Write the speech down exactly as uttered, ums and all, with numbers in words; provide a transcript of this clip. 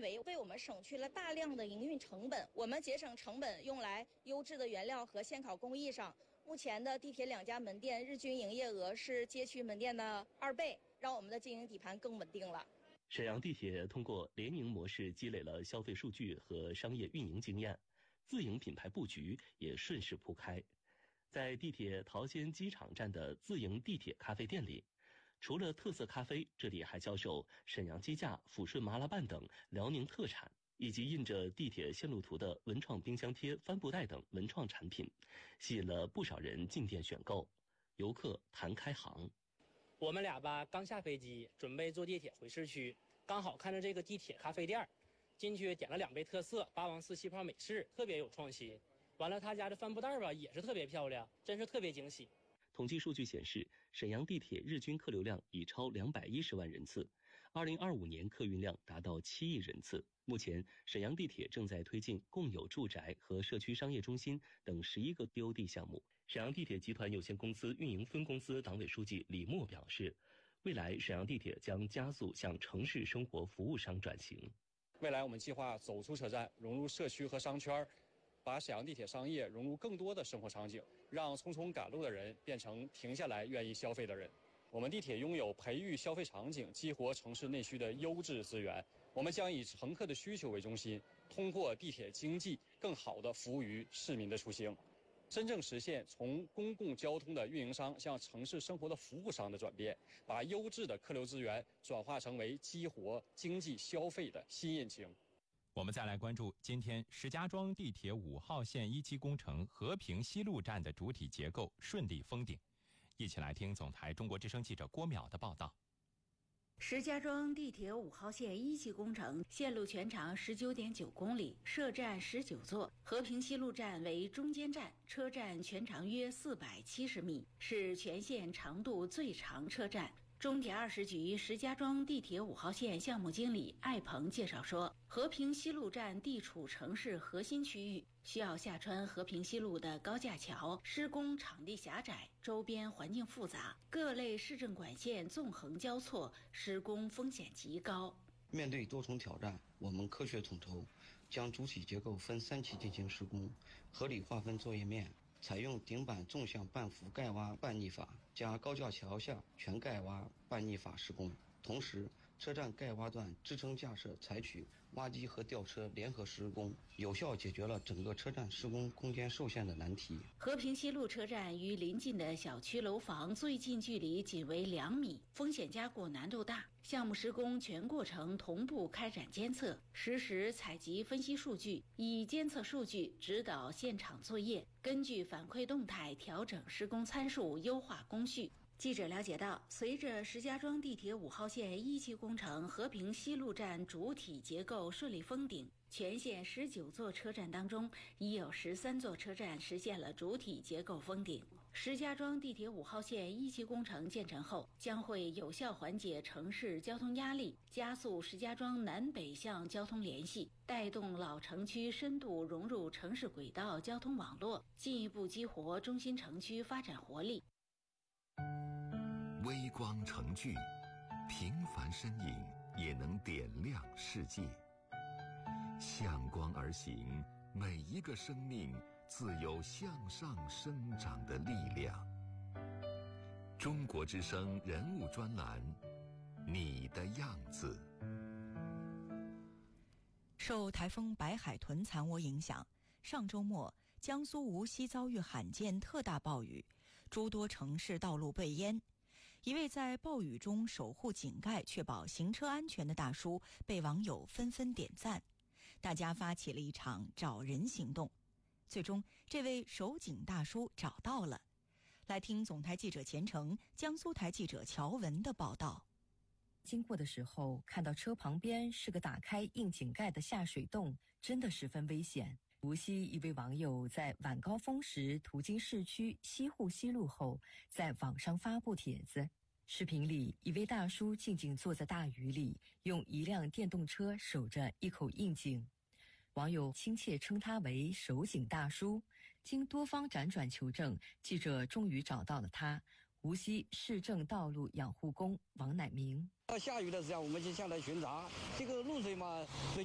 为为我们省去了大量的营运成本，我们节省成本用来优质的原料和现烤工艺上。目前的地铁两家门店日均营业额是街区门店的二倍，让我们的经营底盘更稳定了。 沈阳地铁通过联营模式积累了消费数据和商业运营经验，自营品牌布局也顺势铺开。在地铁桃仙机场站的自营地铁咖啡店里，除了特色咖啡，这里还销售沈阳鸡架、抚顺麻辣拌等辽宁特产，以及印着地铁线路图的文创冰箱贴、帆布袋等文创产品，吸引了不少人进店选购。游客谈开行， 我们俩吧刚下飞机，准备坐地铁回市区，刚好看着这个地铁咖啡店，进去点了两杯特色八王寺气泡美式，特别有创新。完了，他家的帆布袋吧也是特别漂亮，真是特别惊喜。 统计数据显示，沈阳地铁日均客流量已超两百一十万人次，二零二五年客运量达到七亿人次。目前，沈阳地铁正在推进共有住宅和社区商业中心等十一个 B O D 项目。沈阳地铁集团有限公司运营分公司党委书记李默表示，未来沈阳地铁将加速向城市生活服务商转型。 未来我们计划走出车站，融入社区和商圈，把沈阳地铁商业融入更多的生活场景，让匆匆赶路的人变成停下来愿意消费的人。我们地铁拥有培育消费场景、激活城市内需的优质资源，我们将以乘客的需求为中心，通过地铁经济更好地服务于市民的出行，真正实现从公共交通的运营商向城市生活的服务商的转变，把优质的客流资源转化成为激活经济消费的新引擎。 我们再来关注今天石家庄地铁五号线一期工程和平西路站的主体结构顺利封顶。一起来听总台中国之声记者郭淼的报道。 石家庄地铁五号线一期工程线路全长 十九点九公里，设站十九座，和平西路站为中间站，车站全长约四百七十米，是全线长度最长车站。中铁二十局石家庄地铁五号线项目经理艾鹏介绍说，和平西路站地处城市核心区域，需要下穿和平西路的高架桥，施工场地狭窄，周边环境复杂，各类市政管线纵横交错，施工风险极高。 面对多重挑战，我们科学统筹，将主体结构分三期进行施工，合理划分作业面，采用顶板纵向半覆盖挖半逆法加高架桥下全盖挖半逆法施工，同时车站盖挖段支撑架设采取挖机和吊车联合施工，有效解决了整个车站施工空间受限的难题。 和平西路车站与邻近的小区楼房最近距离仅为两米，风险加固难度大。项目施工全过程同步开展监测，实时采集分析数据，以监测数据指导现场作业，根据反馈动态调整施工参数，优化工序。记者了解到，随着石家庄地铁五号线一期工程和平西路站主体结构顺利封顶，全线十九座车站当中，已有十三座车站实现了主体结构封顶。石家庄地铁五号线一期工程建成后，将会有效缓解城市交通压力，加速石家庄南北向交通联系，带动老城区深度融入城市轨道交通网络，进一步激活中心城区发展活力。 微光成炬，平凡身影也能点亮世界。向光而行，每一个生命自有向上生长的力量。中国之声人物专栏，你的样子。 受台风白海豚残涡影响，上周末江苏无锡遭遇罕见特大暴雨，诸多城市道路被淹。一位在暴雨中守护井盖确保行车安全的大叔被网友纷纷点赞，大家发起了一场找人行动，最终这位守井大叔找到了。来听总台记者钱程、江苏台记者乔文的报道。 经过的时候看到车旁边是个打开硬井盖的下水洞，真的十分危险。无锡一位网友在晚高峰时途经市区西户西路后，在网上发布帖子。视频里，一位大叔静静坐在大雨里，用一辆电动车守着一口硬井。网友亲切称他为守井大叔。经多方辗转求证，记者终于找到了他，无锡市政道路养护工王乃明。 下雨的时候，我们就下来巡查。这个露水嘛，水